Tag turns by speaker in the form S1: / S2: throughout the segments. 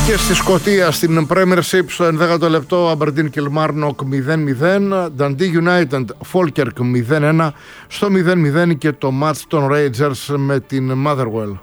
S1: Και στη Σκωτία, στην Premiership, στο 11ο λεπτό, Aberdeen Kilmarnock 0-0, Dundee United Falkirk 0-1, στο 0-0 και το match των Rangers με την Motherwell.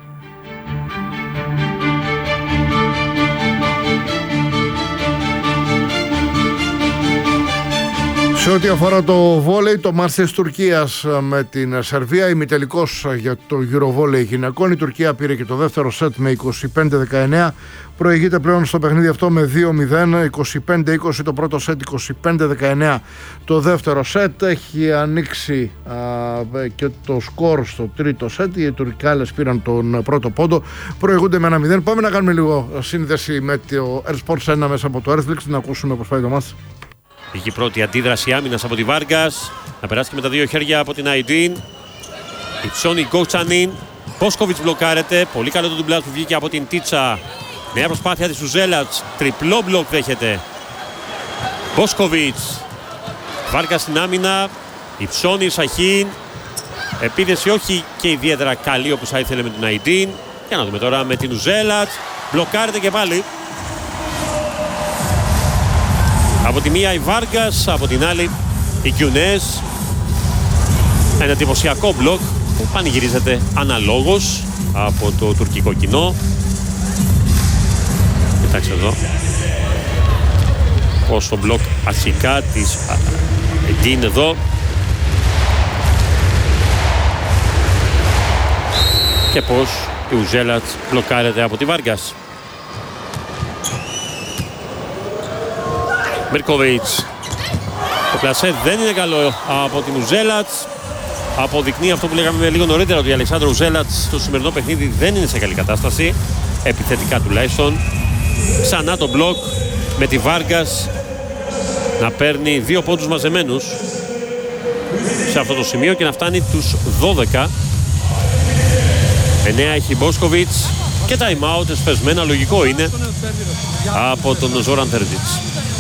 S1: Σε ό,τι αφορά το βόλεϊ, το μάτς της Τουρκίας με την Σερβία, ημιτελικός για το Eurovόλεϊ γυναικών. Η Τουρκία πήρε και το δεύτερο σετ με 25-19. Προηγείται πλέον στο παιχνίδι αυτό με 2-0, 25-20 το πρώτο σετ, 25-19 το δεύτερο σετ. Έχει ανοίξει και το σκορ στο τρίτο σετ. Οι Τουρκάλες πήραν τον πρώτο πόντο, προηγούνται με 1-0. Πάμε να κάνουμε λίγο σύνδεση με το Airsports 1 μέσα από το Earthflix, να ακούσουμε πώς πάει το μάτς.
S2: Είχε πρώτη αντίδραση άμυνας από τη Βάργκας. Να περάσει και με τα δύο χέρια από την Αϊντίν. Η Τσόνι Γκότσανιν. Πόσκοβιτς μπλοκάρεται. Πολύ καλό το ντουμπλάζ που βγήκε από την Τίτσα. Νέα προσπάθεια της Ουζέλατς. Τριπλό μπλοκ δέχεται. Πόσκοβιτς. Βάργκας στην άμυνα. Η Τσόνι Σαχίν. Επίδεση όχι και ιδιαίτερα καλή όπως θα ήθελε με την Αϊντίν. Για να δούμε τώρα με την Ουζέλατς. Μπλοκάρεται και πάλι. Από τη μία η Βάργκας, από την άλλη η Κιουνές. Ένα εντυπωσιακό μπλοκ που πανηγυρίζεται αναλόγως από το τουρκικό κοινό. Κοιτάξτε εδώ πως το μπλοκ αρχικά της είναι εδώ. Και πως η Ουζέλατς μπλοκάρεται από τη Βάργκας. Μίρκοβιτς. Το πλασέ δεν είναι καλό από την Ουζέλατς. Αποδεικνύει αυτό που λέγαμε λίγο νωρίτερα, ότι η Αλεξάνδρα Ουζέλατς στο σημερινό παιχνίδι δεν είναι σε καλή κατάσταση. Επιθετικά τουλάχιστον. Ξανά το μπλοκ με τη Βάργκας να παίρνει 2 πόντους μαζεμένους σε αυτό το σημείο και να φτάνει τους 12. 9 έχει Μπόσκοβιτς και time out εσπεσμένα, λογικό είναι, από τον Ζόραν Τέρτζιτς.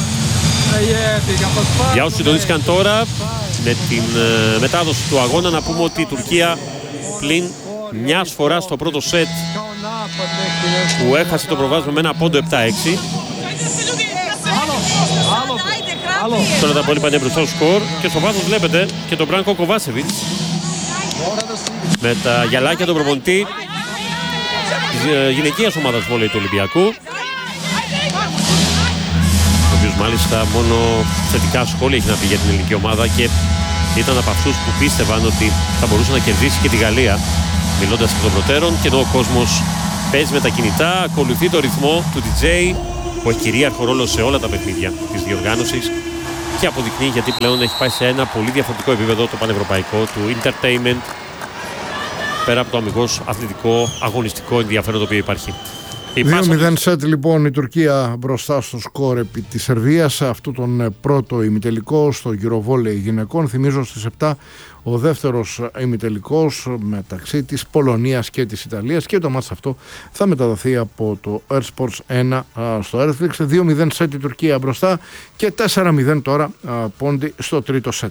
S2: Για όσοι συντονίστηκαν τώρα με την μετάδοση του αγώνα, να πούμε ότι η Τουρκία πλην μιας φοράς στο πρώτο σετ που έχασε το προβάδισμα με ένα πόντο 7-6. Τώρα τα υπόλοιπα είναι μπροστά στο σκορ και στο βάθος βλέπετε και τον Μπράνκο Κοβάσεβιτς με τα γυαλάκια του προπονητή της γυναικείας ομάδας βόλεϊ του Ολυμπιακού, ο οποίος μάλιστα μόνο θετικά σχόλια έχει να πει για την ελληνική ομάδα και ήταν από αυτούς που πίστευαν ότι θα μπορούσε να κερδίσει και τη Γαλλία, μιλώντας εκ των προτέρων, και εδώ ο κόσμος παίζει με τα κινητά, ακολουθεί το ρυθμό του DJ που έχει κυρίαρχο ρόλο σε όλα τα παιχνίδια της διοργάνωσης και αποδεικνύει γιατί πλέον έχει πάει σε ένα πολύ διαφορετικό επίπεδο το πανευρωπαϊκό του entertainment, πέρα από το αμιγώς αθλητικό αγωνιστικό ενδιαφέρον το οποίο υπάρχει.
S1: 2-0 σετ λοιπόν η Τουρκία μπροστά στο σκορ επί της Σερβίας σε αυτό τον πρώτο ημιτελικό στο Eurovόλεϊ γυναικών. Θυμίζω στις 7 ο δεύτερος ημιτελικός μεταξύ της Πολωνίας και της Ιταλίας και το μάτς αυτό θα μεταδοθεί από το Airsports 1 στο Earthflix. 2-0 σετ η Τουρκία μπροστά και 4-0 τώρα πόντι στο τρίτο σετ.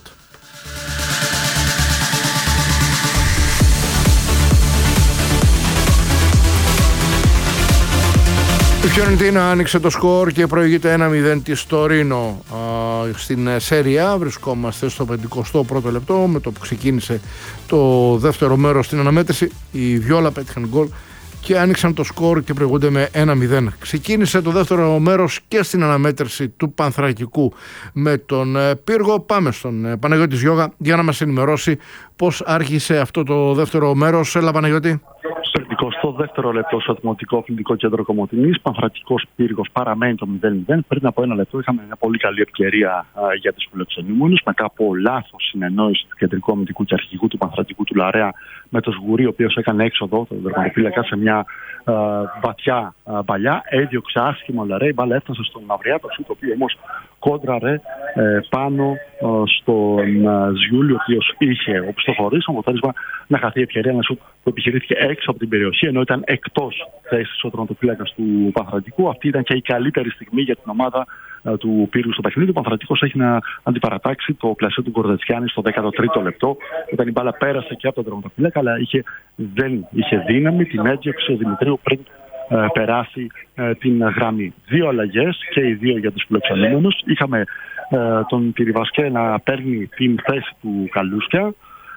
S1: Η Φιωρεντίνα άνοιξε το σκορ και προηγείται 1-0 της Τωρίνο στην Σέρια. Βρισκόμαστε στο 51ο λεπτό με το που ξεκίνησε το δεύτερο μέρος στην αναμέτρηση. Οι Βιόλα πέτυχαν γκολ και άνοιξαν το σκορ και προηγούνται με 1-0. Ξεκίνησε το δεύτερο μέρος και στην αναμέτρηση του Πανθρακικού με τον Πύργο. Πάμε στον Παναγιώτη Γιώγα για να μας ενημερώσει πώς άρχισε αυτό το δεύτερο μέρος. Έλα Παναγιώτη.
S3: Στο δεύτερο λεπτό στο Δημοτικό Αθλητικό Κέντρο Κομοτηνής, Πανθρακικός Πύργος παραμένει το 0-0. Πριν από ένα λεπτό είχαμε μια πολύ καλή ευκαιρία για τους φιλοξενούμενους μετά από λάθος συνεννόηση του κεντρικού αμυντικού και αρχηγού του Πανθρακικού του Λαρέα με τον Σγουρί, ο οποίος έκανε έξοδο τον τερματοφύλακα σε μια βαθιά παλιά. Έδιωξε άσχημα ο Λαρέα, η μπάλα έφτασε στον Ναυριάτο, το οποίο όμως κόντραρε πάνω στον Ζιούλη, ο οποίος είχε οπισθοχωρήσει, αποτέλεσμα να χαθεί η ευκαιρία που επιχειρήθηκε έξω από την περιοχή, ενώ ήταν εκτός θέσης ο τερματοφύλακας του Πανθρακικού. Αυτή ήταν και η καλύτερη στιγμή για την ομάδα του Πύργου στο παιχνίδι. Ο Πανθρακικός έχει να αντιπαρατάξει το πλασέ του Γκορδετσιάνη στο 13ο λεπτό, όταν η μπάλα πέρασε και από τον τερματοφύλακα, αλλά δεν είχε δύναμη, την έδιωξε ο Δημητρίου πριν περάσει την γραμμή. 2 αλλαγές και οι 2 για τους φιλοξενούμενους. Είχαμε τον Τυριβασκέ να παίρνει την θέση του Καλούσκια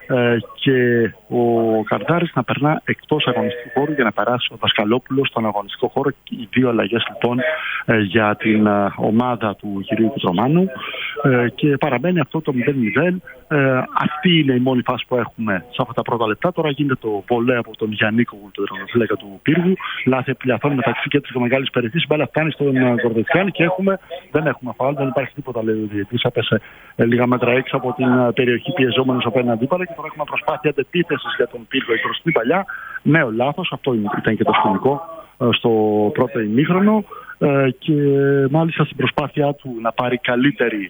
S3: και ο Καρδάρης να περνά εκτός αγωνιστικού χώρου για να περάσει ο Δασκαλόπουλος στον αγωνιστικό χώρο. Οι 2 αλλαγές λοιπόν για την ομάδα του κυρίου Κουτρομάνου και παραμένει αυτό το 0-0. Αυτή είναι η μόνη φάση που έχουμε σε αυτά τα πρώτα λεπτά. Τώρα γίνεται το βολέ από τον Γιαννίκογλου, τον τερματοφύλακα του Πύργου. Λάθη επιλαθών μεταξύ και τη μεγάλη περιοχή. Η μπάλα φτάνει στον Κορδετσιάνη και δεν έχουμε φάουλ, δεν υπάρχει τίποτα, λέει ο διαιτητής. Έπεσε λίγα μέτρα έξω από την περιοχή πιεζόμενο απέναντι αντίπαλα και τώρα έχουμε προσπάθεια αντεπίθεση για τον Πύργο προς την παλιά. Νέο λάθος, αυτό ήταν και το σκηνικό στο πρώτο ημίχρονο. Και μάλιστα στην προσπάθειά του να πάρει καλύτερη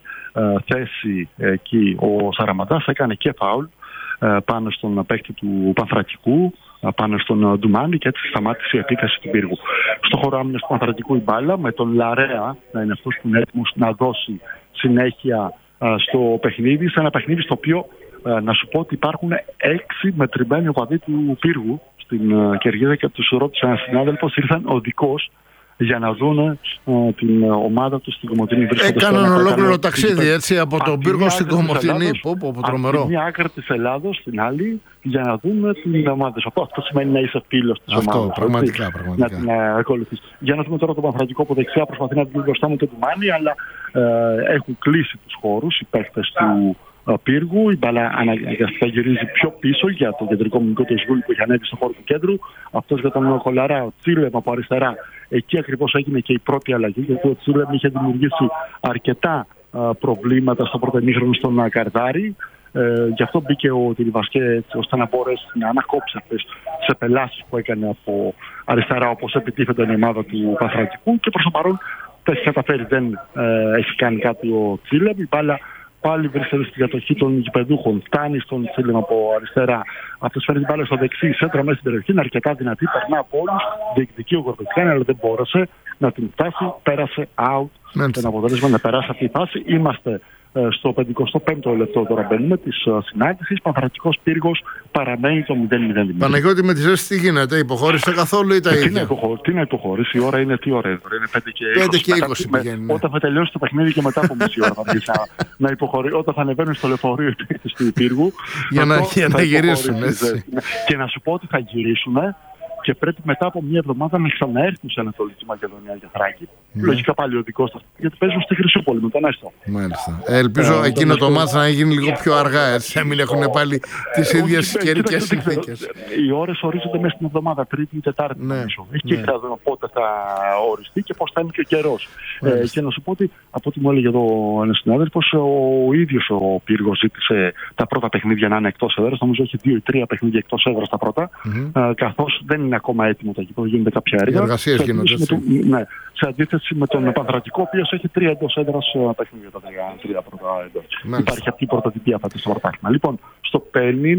S3: θέση εκεί ο Σαραμαντάς έκανε και φάουλ πάνω στον παίκτη του Πανθρακικού, πάνω στον Ντουμάνι, και έτσι σταμάτησε η επίθεση του Πύργου. Στο χώρο άμυνας του Πανθρακικού η μπάλα με τον Λαρέα να είναι αυτός που είναι έτοιμος να δώσει συνέχεια στο παιχνίδι, σε ένα παιχνίδι στο οποίο να σου πω ότι υπάρχουν 6 μετρημένοι οπαδοί του Πύργου στην κερκίδα και τους ρώτησε ένας συνάδελφος, ήρθαν οδικώς για να δουν την ομάδα του στην Κομοτηνή.
S1: Έκαναν ολόκληρο ταξίδι έτσι από τον Πύργο στην Κομοτηνή.
S3: Από τη μία άκρη της Ελλάδος στην άλλη για να δουν την ομάδα. Αυτό σημαίνει να είσαι φίλος της ομάδας.
S1: Αυτό, πραγματικά.
S3: Να την ακολουθείς. Για να δούμε τώρα τον Πανθρακικό από δεξιά, προσπαθεί να την μπροστά με τον Τουμάνι, αλλά έχουν κλείσει τους χώρους οι παίκτες του Πύργου. Η μπάλα αναγκαστικά γυρίζει πιο πίσω για το κεντρικό μυϊκό του Σγούλη που έχει ανέβει στο χώρο του κέντρου. Αυτός για τον Κολαρά, ο Τσίλεμ από αριστερά. Εκεί ακριβώς έγινε και η πρώτη αλλαγή, γιατί ο Τσίλεμ είχε δημιουργήσει αρκετά προβλήματα στο πρώτο ημίχρονο στον Καρδάρη. Γι' αυτό μπήκε ο Τυριβασκέ ώστε να μπορέσει να ανακόψει αυτές τις επελάσεις που έκανε από αριστερά, όπως επιτίθεται η ομάδα του Πανθρακικού, και προς το παρόν δεν έχει καταφέρει, δεν έχει κάνει κάτι ο Τσίλεμ. Η μπάλα πάλι βρίσκεται στην κατοχή των γηπεδούχων. Φτάνει στον Τσίλεμ από αριστερά. Αυτός φέρνει την μπάλα στο δεξί, σέντρα μέσα στην περιοχή. Είναι αρκετά δυνατή, περνά από όλους. Διεκδικεί ο Γορδετσιάνη, αλλά δεν μπόρεσε να την φτάσει. Πέρασε out. Το αποτέλεσμα να περάσει αυτή η φάση. Είμαστε στο 55ο λεπτό τώρα μπαίνουμε της συνάντησης. Πανθρακικός Πύργος παραμένει το 0-0.
S1: Παναγιώτη, με τη ζέστη τι γίνεται, υποχώρησε καθόλου ή τα ίδια?
S3: Τι να υποχωρήσει, η ώρα είναι τι ώρα εδώ, είναι 5 και 20
S1: πηγαίνει.
S3: Όταν θα τελειώσει το παιχνίδι και μετά από μισή ώρα θα αρχίσει να υποχωρεί, όταν θα ανεβαίνουν στο λεωφορείο του Πύργου
S1: για να γυρίσουν.
S3: Και να σου πω ότι θα γυρίσουν και πρέπει μετά από μια εβδομάδα να ξαναέρθουν σε Ανατολική Μακεδονία και Θράκη. Λογικά πάλι ο δικός τους, γιατί παίζουν στη Χρυσούπολη με τον Έστω.
S1: Μάλιστα. Ελπίζω εκείνο το μάτς να γίνει λίγο πιο αργά, έτσι, να μην έχουν πάλι τις ίδιες καιρικές συνθήκες.
S3: Οι ώρες ορίζονται μέσα στην εβδομάδα, Τρίτη ή Τετάρτη. Εκεί θα δούμε πότε θα οριστεί και πώς θα είναι και ο καιρός. Και να σου πω ότι, από ό,τι μου έλεγε εδώ ένας συνάδελφος, ο ίδιος ο Πύργος ζήτησε τα πρώτα παιχνίδια να είναι εκτός έδρας. Νομίζω έχει 2 ή 3 παιχνίδια εκτός έδρας τα πρώτα, καθώς δεν είναι ακόμα έτοιμο το γήπεδο, γίνονται κάποια έργα.
S1: Οι εργασίες γίνονται.
S3: Σε αντίθεση με τον Πανθρακικό, ο οποίος έχει 3 εντός έδρας παιχνίδια τα 3 πρώτα εντός. Υπάρχει αυτή η πρωτοτυπία αυτή στο πρωτάθλημα. Λοιπόν, στο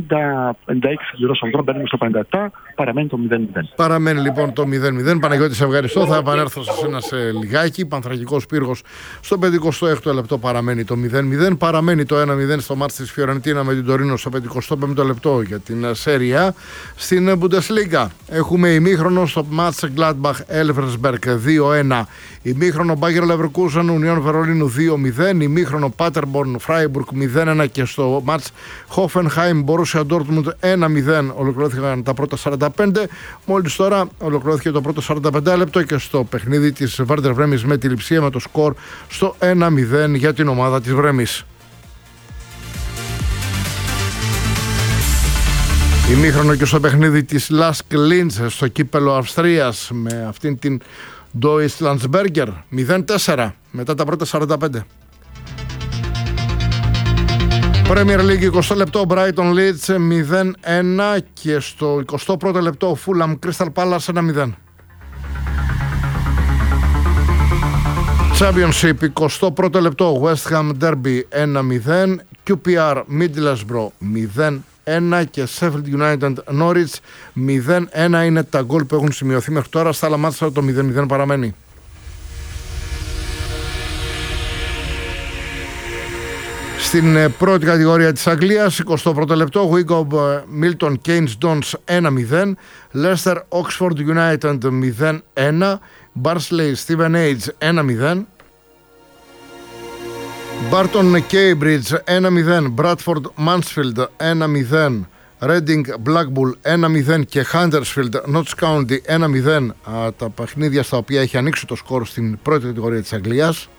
S3: 56 γύρω από τώρα μπαίνουμε στο 57, παραμένει το 0-0.
S1: Παραμένει λοιπόν το 0-0. Παναγιώτη, σε ευχαριστώ. Θα επανέλθω σε ένα σε λιγάκι. Πανθρακικός Πύργος στο 56ο λεπτό παραμένει το 0-0. Παραμένει το 1-0 στο μάτς της Φιωρεντίνα με την Τωρίνο στο 55ο λεπτό για την Serie A. Στην Bundesliga έχουμε ημίχρονο στο μάτς Gladbach Elversberg 2-1. Ημίχρονο Bayer Leverkusen Union Βερολίνου 2-0. Ημίχρονο Paderborn Freiburg 0-1 και στο μάτς Hoffenheim Borussia Dortmund 1-0 ολοκληρώθηκαν τα πρώτα 45. Μόλις τώρα ολοκληρώθηκε το πρώτο 45 λεπτό και στο παιχνίδι της Werder Βρέμις με τη Λειψία με το σκορ στο 1-0 για την ομάδα της Βρέμις. Ημίχρονο και στο παιχνίδι της Lask Linz στο κύπελο Αυστρίας με αυτήν την Deutschlandsberger 0-4 μετά τα πρώτα 45. Premier League 20 λεπτό Brighton Leeds 0-1 και στο 21ο λεπτό Fulham Crystal Palace 1-0. Championship 21ο λεπτό West Ham Derby 1-0, QPR Middlesbrough 0-1 και Sheffield United Norwich 0-1 είναι τα γκολ που έχουν σημειωθεί μέχρι τώρα. Στα άλλα μάτσα το 0-0 παραμένει. Στην πρώτη κατηγορία της Αγγλίας, 21ο λεπτό, Wigan Milton Keynes Dons 1-0, Leicester Oxford United 0-1, Barnsley Steven Age 1-0, Barton Cambridge 1-0, Bradford Mansfield 1-0, Reading Blackpool 1-0 και Huddersfield Notts County 1-0, τα παιχνίδια στα οποία έχει ανοίξει το σκορ στην πρώτη κατηγορία της Αγγλίας.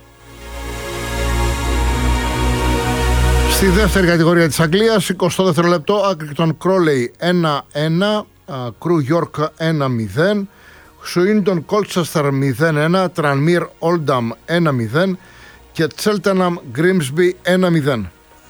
S1: Στη δεύτερη κατηγορία της Αγγλίας, 22ο λεπτό, Accrington Crawley 1-1, Crewe York 1-0, Swindon Colchester 0-1, Tranmere Oldham 1-0 και Cheltenham Grimsby 1-0.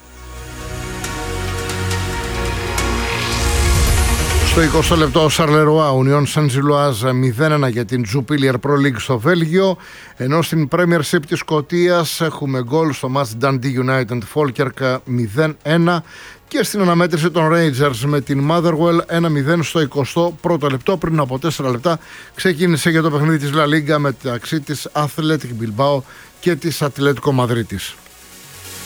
S1: Στο 20 λεπτό, Charleroi Union Saint-Gilloise 0-1 για την Jupiler Pro League στο Βέλγιο, ενώ στην Premiership της Σκωτίας έχουμε γκολ στο match Dundee United Falkirk 0-1 και στην αναμέτρηση των Rangers με την Motherwell 1-0 στο 21ο λεπτό. Πριν από 4 λεπτά ξεκίνησε για το παιχνίδι της La Liga μεταξύ της Athletic Bilbao και της Ατλέτικο Μαδρίτης.